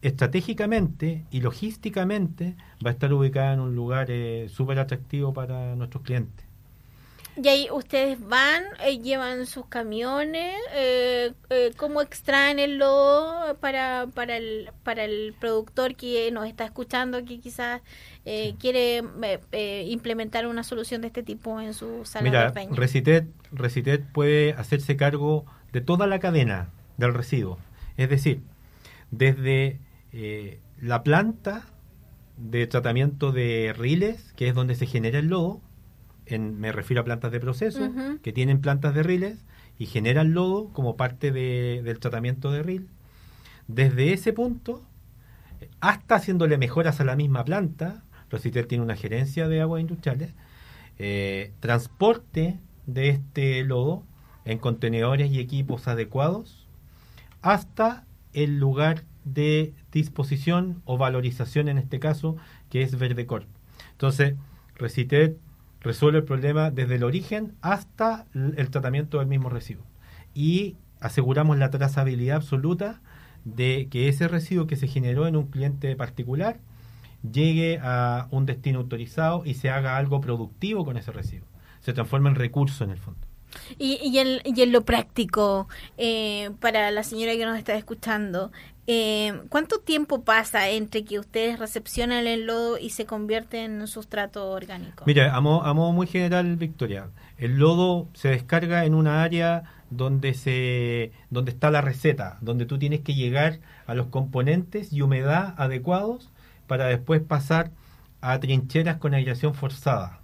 estratégicamente y logísticamente va a estar ubicada en un lugar súper atractivo para nuestros clientes. Y ahí ustedes van, llevan sus camiones, ¿cómo extraen el lodo para el productor que nos está escuchando, que quizás quiere implementar una solución de este tipo en su sala de ordeño? Recitet puede hacerse cargo de toda la cadena del residuo, es decir, desde la planta de tratamiento de riles, que es donde se genera el lodo, me refiero a plantas de proceso, que tienen plantas de riles y generan lodo como parte del tratamiento de ril. Desde ese punto, hasta haciéndole mejoras a la misma planta, Recitel tiene una gerencia de aguas industriales, transporte de este lodo en contenedores y equipos adecuados, hasta el lugar de disposición o valorización, en este caso, que es Verdecorp. Entonces, Recitel resuelve el problema desde el origen hasta el tratamiento del mismo residuo. Y aseguramos la trazabilidad absoluta de que ese residuo que se generó en un cliente particular llegue a un destino autorizado y se haga algo productivo con ese residuo. Se transforma en recurso en el fondo. Y en lo práctico, para la señora que nos está escuchando, ¿cuánto tiempo pasa entre que ustedes recepcionan el lodo y se convierte en un sustrato orgánico? Mira, a modo muy general, Victoria, el lodo se descarga en una área donde está la receta, donde tú tienes que llegar a los componentes y humedad adecuados para después pasar a trincheras con aireación forzada,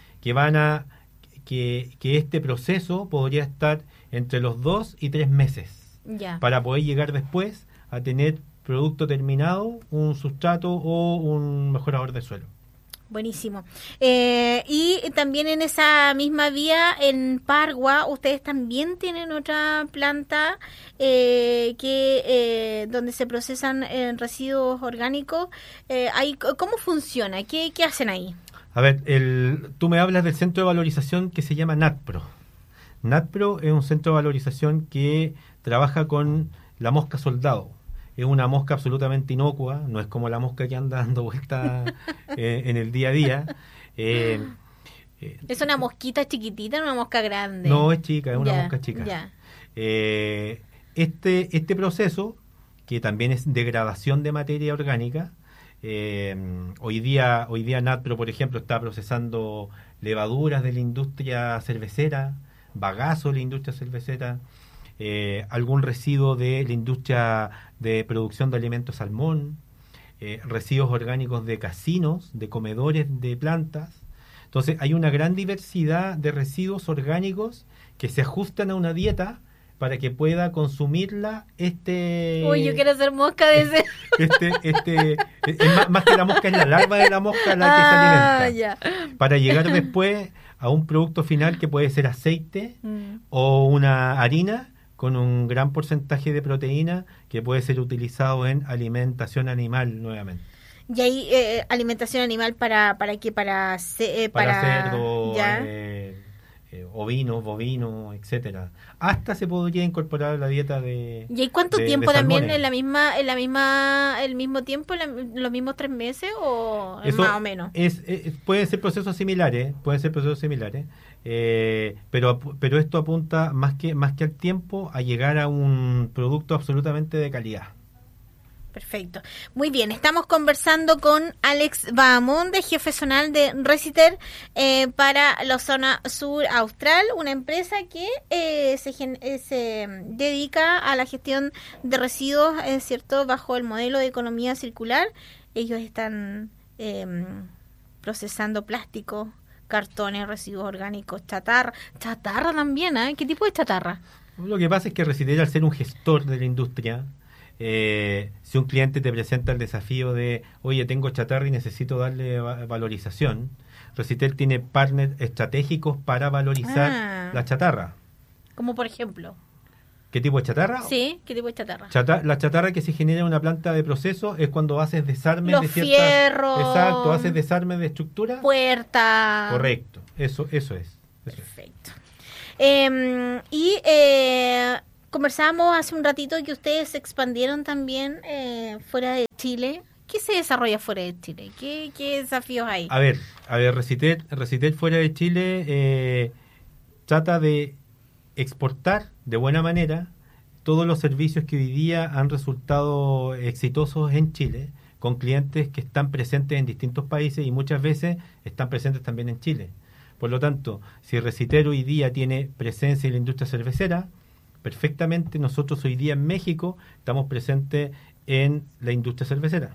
que este proceso podría estar entre los 2 y 3 meses, para poder llegar después a tener producto terminado, un sustrato o un mejorador de suelo. Buenísimo. Y también en esa misma vía, en Pargua, ustedes también tienen otra planta donde se procesan residuos orgánicos. ¿Cómo funciona? ¿Qué hacen ahí? A ver, tú me hablas del centro de valorización que se llama NATPRO. NATPRO es un centro de valorización que trabaja con la mosca soldado. Es una mosca absolutamente inocua, no es como la mosca que anda dando vueltas en el día a día. ¿Es una mosquita chiquitita o una mosca grande? No, es chica, es una mosca chica. Este proceso, que también es degradación de materia orgánica, hoy día NATPRO, por ejemplo, está procesando levaduras de la industria cervecera, bagazo de la industria cervecera, algún residuo de la industria de producción de alimentos salmón, residuos orgánicos de casinos, de comedores de plantas. Entonces hay una gran diversidad de residuos orgánicos que se ajustan a una dieta para que pueda consumirla Uy, yo quiero ser mosca de ese. Más que la mosca, es la larva de la mosca la que se alimenta. Para llegar después a un producto final que puede ser aceite o una harina con un gran porcentaje de proteína que puede ser utilizado en alimentación animal nuevamente. Y hay alimentación animal para qué, para cerdo, ovino, bovino, etcétera. Hasta se podría incorporar a la dieta de. ¿Y hay cuánto tiempo también en el mismo tiempo, los mismos 3 meses o eso más o menos? Pueden ser procesos similares, pero esto apunta más que al tiempo a llegar a un producto absolutamente de calidad. Perfecto. Muy bien, estamos conversando con Alex Bahamonde, jefe zonal de Reciter para la zona sur austral, una empresa que se dedica a la gestión de residuos, ¿cierto?, bajo el modelo de economía circular. Ellos están procesando plástico, cartones, residuos orgánicos, chatarra también, ¿eh? ¿Qué tipo de chatarra? Lo que pasa es que Reciter, al ser un gestor de la industria, si un cliente te presenta el desafío de, oye, tengo chatarra y necesito darle valorización, Reciter tiene partners estratégicos para valorizar la chatarra. ¿Como por ejemplo? ¿Qué tipo de chatarra? Sí, ¿qué tipo de chatarra? La chatarra que se genera en una planta de proceso es cuando haces desarme de ciertas... fierros. Exacto, haces desarme de estructura. Puerta. Correcto, eso es. Perfecto. Conversábamos hace un ratito que ustedes se expandieron también fuera de Chile. ¿Qué se desarrolla fuera de Chile? ¿Qué desafíos hay? A ver, Recitel fuera de Chile trata de exportar de buena manera todos los servicios que hoy día han resultado exitosos en Chile, con clientes que están presentes en distintos países y muchas veces están presentes también en Chile. Por lo tanto, si Recitel hoy día tiene presencia en la industria cervecera, perfectamente nosotros hoy día en México estamos presentes en la industria cervecera.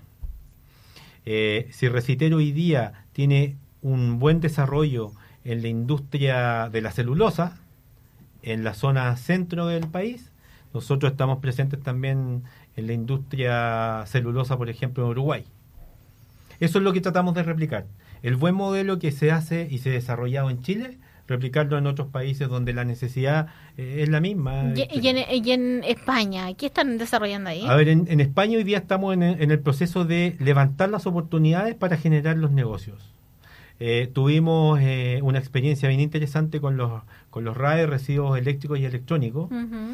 Si Recitel hoy día tiene un buen desarrollo en la industria de la celulosa, en la zona centro del país, nosotros estamos presentes también en la industria celulosa, por ejemplo, en Uruguay. Eso es lo que tratamos de replicar. El buen modelo que se hace y se ha desarrollado en Chile, replicarlo en otros países donde la necesidad es la misma. ¿Y en España? ¿Qué están desarrollando ahí? A ver, en España hoy día estamos en el proceso de levantar las oportunidades para generar los negocios. Tuvimos una experiencia bien interesante con los RAE, residuos eléctricos y electrónicos,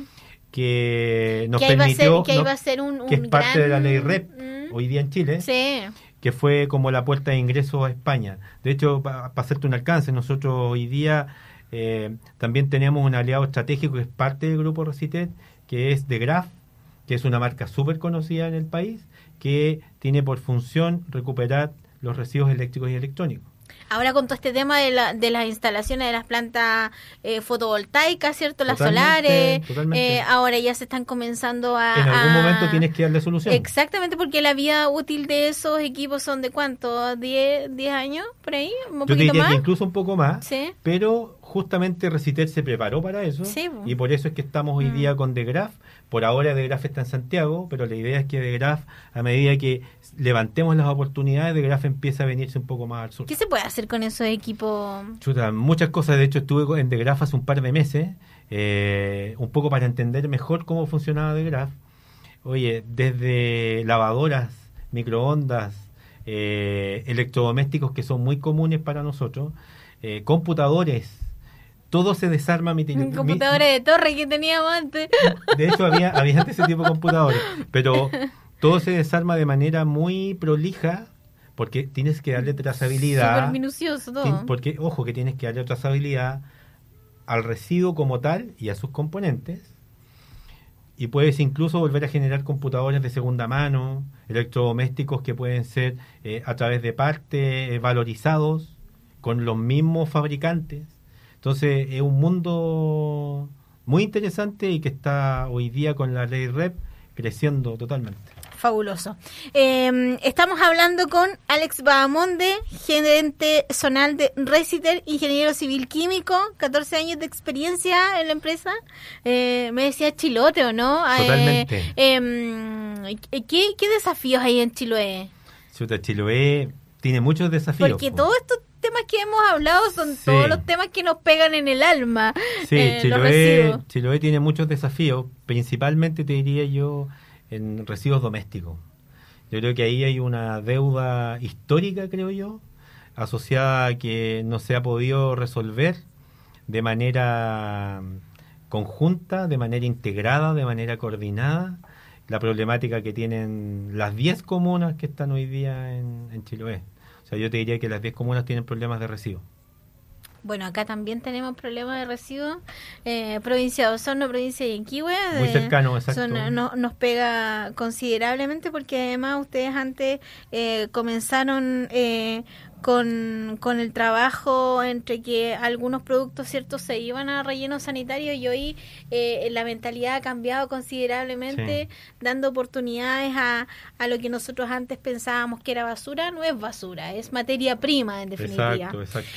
que nos permitió, que es parte de la ley REP hoy día en Chile, sí, que fue como la puerta de ingreso a España. De hecho, para hacerte un alcance, nosotros hoy día también tenemos un aliado estratégico que es parte del grupo Recitel, que es de Graf, que es una marca súper conocida en el país, que tiene por función recuperar los residuos eléctricos y electrónicos. Ahora con todo este tema de las instalaciones de las plantas fotovoltaicas, ¿cierto? Las Totalmente, solares, ahora ya se están comenzando En algún momento tienes que darle solución. Exactamente, porque la vida útil de esos equipos son ¿de cuánto? ¿10 años por ahí? Yo te diría que incluso un poco más, ¿sí? Pero justamente Recitel se preparó para eso, sí, y por eso es que estamos hoy día con De Graf. Por ahora De Graf está en Santiago, pero la idea es que De Graf, a medida que levantemos las oportunidades, De Graf empieza a venirse un poco más al sur. ¿Qué se puede hacer con esos equipos? Chuta, muchas cosas. De hecho, estuve en De Graf hace un par de meses, un poco para entender mejor cómo funcionaba De Graf. Oye, desde lavadoras, microondas, electrodomésticos que son muy comunes para nosotros, computadores, todo se desarma. Computadores de torre que teníamos antes. De hecho, había antes ese tipo de computadores, pero todo se desarma de manera muy prolija, porque tienes que darle trazabilidad. Súper minucioso todo. Porque, ojo, que tienes que darle trazabilidad al residuo como tal y a sus componentes. Y puedes incluso volver a generar computadores de segunda mano, electrodomésticos que pueden ser a través de partes valorizados con los mismos fabricantes. Entonces es un mundo muy interesante y que está hoy día con la ley REP creciendo totalmente. Fabuloso. Estamos hablando con Alex Bahamonde, gerente zonal de Recitel, ingeniero civil químico, 14 años de experiencia en la empresa. Me decía Chilote, ¿o no? Totalmente. ¿Qué desafíos hay en Chiloé? Chiloé tiene muchos desafíos. Porque todos estos temas que hemos hablado son todos los temas que nos pegan en el alma. Sí, Chiloé tiene muchos desafíos, principalmente te diría yo en residuos domésticos. Yo creo que ahí hay una deuda histórica, creo yo, asociada a que no se ha podido resolver de manera conjunta, de manera integrada, de manera coordinada, la problemática que tienen las 10 comunas que están hoy día en Chiloé. O sea, yo te diría que las 10 comunas tienen problemas de residuos. Bueno, acá también tenemos problemas de residuos. Provincia de Osorno, provincia de Yanquihue. Muy cercano, exacto. Nos pega considerablemente porque además ustedes antes comenzaron con el trabajo entre que algunos productos ciertos se iban a relleno sanitario y hoy la mentalidad ha cambiado considerablemente, dando oportunidades a lo que nosotros antes pensábamos que era basura. No es basura, es materia prima en definitiva. Exacto.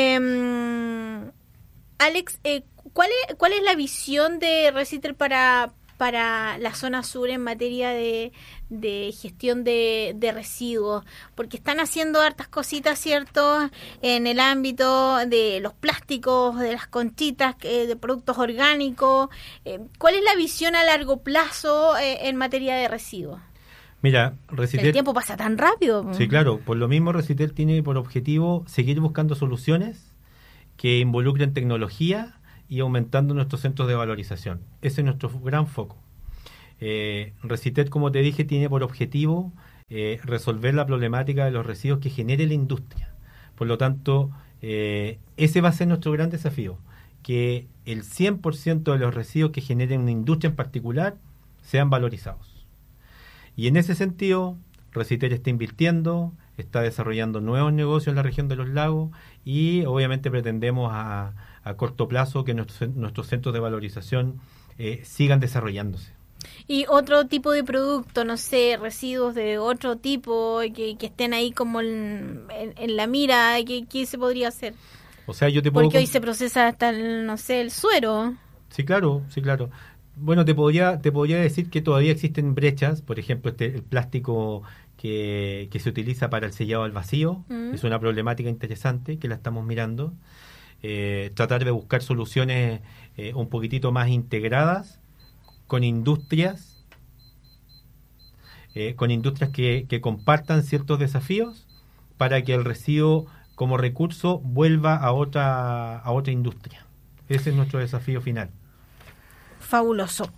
Alex, ¿cuál es la visión de Recitel para la zona sur en materia de gestión de residuos? Porque están haciendo hartas cositas, ¿cierto?, en el ámbito de los plásticos, de las conchitas, de productos orgánicos. ¿Cuál es la visión a largo plazo en materia de residuos? Mira, Recitel, el tiempo pasa tan rápido. Sí, claro. Por lo mismo, Recitel tiene por objetivo seguir buscando soluciones que involucren tecnología y aumentando nuestros centros de valorización. Ese es nuestro gran foco. Reciter, como te dije, tiene por objetivo resolver la problemática de los residuos que genere la industria. Por lo tanto, ese va a ser nuestro gran desafío, que el 100% de los residuos que generen una industria en particular sean valorizados. Y en ese sentido, Reciter está invirtiendo, está desarrollando nuevos negocios en la región de los lagos y obviamente pretendemos a corto plazo que nuestros centros de valorización sigan desarrollándose. Y otro tipo de producto, no sé, residuos de otro tipo que estén ahí como en la mira, ¿qué se podría hacer? O sea, yo te puedo... Porque hoy se procesa hasta el suero. Sí, claro. Bueno, te podría decir que todavía existen brechas, por ejemplo, el plástico que se utiliza para el sellado al vacío, es una problemática interesante que la estamos mirando. Tratar de buscar soluciones un poquitito más integradas con industrias que compartan ciertos desafíos para que el residuo como recurso vuelva a otra industria. Ese es nuestro desafío final. Fabuloso.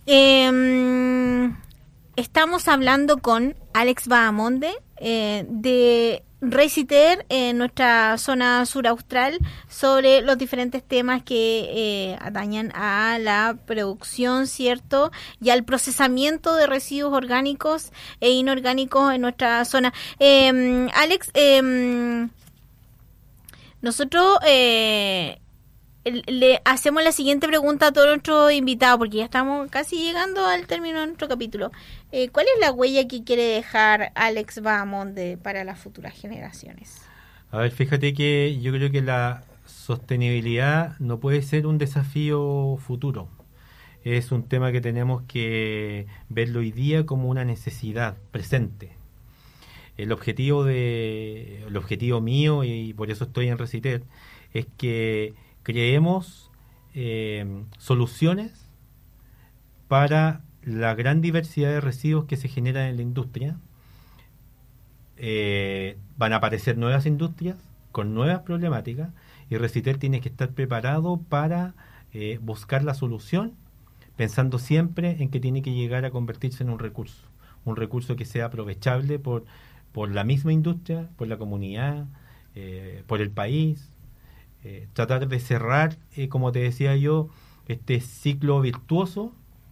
Estamos hablando con Alex Bahamonde de Reciter en nuestra zona sur austral sobre los diferentes temas que atañan a la producción, ¿cierto? Y al procesamiento de residuos orgánicos e inorgánicos en nuestra zona. Alex, nosotros le hacemos la siguiente pregunta a todos nuestros invitados, porque ya estamos casi llegando al término de nuestro capítulo. ¿Cuál es la huella que quiere dejar Alex Bahamonde para las futuras generaciones? A ver, fíjate que yo creo que la sostenibilidad no puede ser un desafío futuro. Es un tema que tenemos que verlo hoy día como una necesidad presente. El objetivo mío, y por eso estoy en Reciter, es que creemos soluciones para la gran diversidad de residuos que se generan en la industria. Van a aparecer nuevas industrias con nuevas problemáticas y Reciter tiene que estar preparado para buscar la solución, pensando siempre en que tiene que llegar a convertirse en un recurso que sea aprovechable por la misma industria, por la comunidad, por el país. Tratar de cerrar, como te decía yo, este círculo virtuoso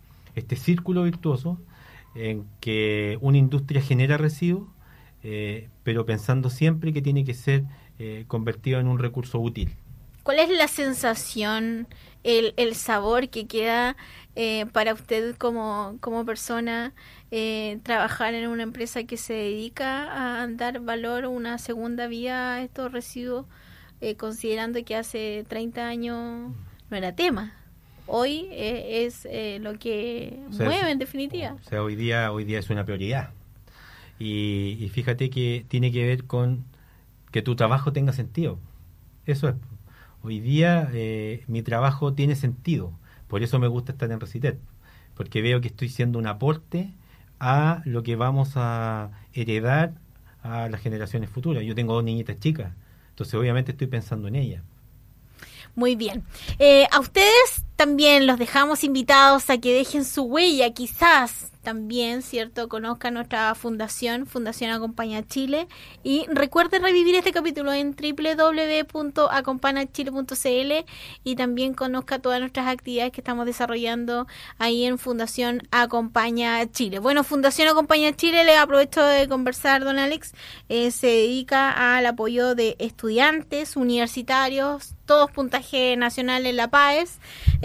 en que una industria genera residuos, pero pensando siempre que tiene que ser convertido en un recurso útil. ¿Cuál es la sensación, el sabor que queda para usted como persona trabajar en una empresa que se dedica a dar valor, una segunda vía a estos residuos, considerando que hace 30 años no era tema? Hoy es lo que mueve en definitiva. O sea, hoy día es una prioridad. Y fíjate que tiene que ver con que tu trabajo tenga sentido. Eso es. Hoy día mi trabajo tiene sentido. Por eso me gusta estar en Reciter. Porque veo que estoy siendo un aporte a lo que vamos a heredar a las generaciones futuras. Yo tengo 2 niñitas chicas. Entonces obviamente estoy pensando en ellas. Muy bien. A ustedes también los dejamos invitados a que dejen su huella, quizás también, ¿cierto? Conozcan nuestra Fundación Acompaña Chile, y recuerden revivir este capítulo en www.acompanachile.cl y también conozca todas nuestras actividades que estamos desarrollando ahí en Fundación Acompaña Chile. Bueno, Fundación Acompaña Chile, le aprovecho de conversar, don Alex, se dedica al apoyo de estudiantes universitarios, todos puntaje nacional en la PAES,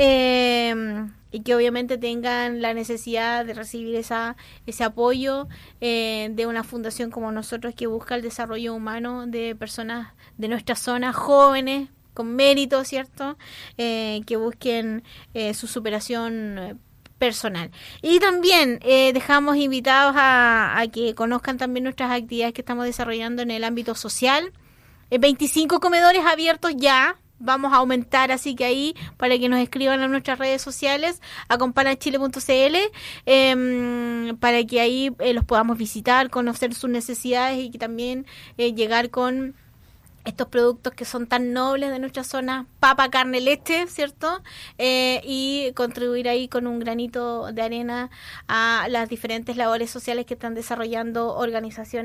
y que obviamente tengan la necesidad de recibir ese apoyo de una fundación como nosotros, que busca el desarrollo humano de personas de nuestra zona, jóvenes con mérito, ¿cierto? Que busquen su superación personal. Y también dejamos invitados a que conozcan también nuestras actividades que estamos desarrollando en el ámbito social. 25 comedores abiertos ya. Vamos a aumentar, así que ahí, para que nos escriban a nuestras redes sociales, acompanachile.cl, para que ahí los podamos visitar, conocer sus necesidades y que también llegar con estos productos que son tan nobles de nuestra zona, papa, carne, leche, ¿cierto? Y contribuir ahí con un granito de arena a las diferentes labores sociales que están desarrollando organizaciones